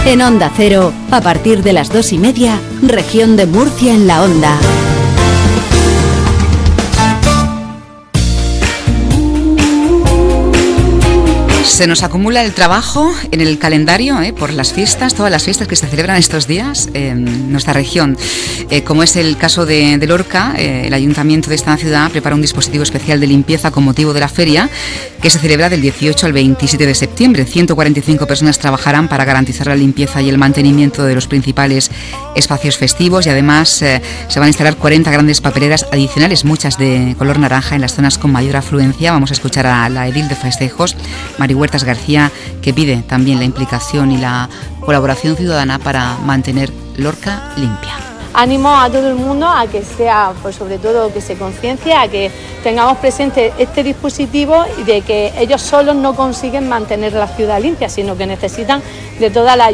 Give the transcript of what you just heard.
En Onda Cero, a partir de las 2:30, Región de Murcia en la Onda. Se nos acumula el trabajo en el calendario por las fiestas, todas las fiestas que se celebran estos días en nuestra región. Como es el caso de Lorca, el ayuntamiento de esta ciudad prepara un dispositivo especial de limpieza con motivo de la feria que se celebra del 18 al 27 de septiembre. 145 personas trabajarán para garantizar la limpieza y el mantenimiento de los principales espacios festivos y además se van a instalar 40 grandes papeleras adicionales, muchas de color naranja en las zonas con mayor afluencia. Vamos a escuchar a la edil de festejos, Mari Huertas García, que pide también la implicación y la colaboración ciudadana para mantener Lorca limpia. Ánimo a todo el mundo a que sea, pues sobre todo que se conciencie, a que tengamos presente este dispositivo y de que ellos solos no consiguen mantener la ciudad limpia, sino que necesitan de toda la ayuda.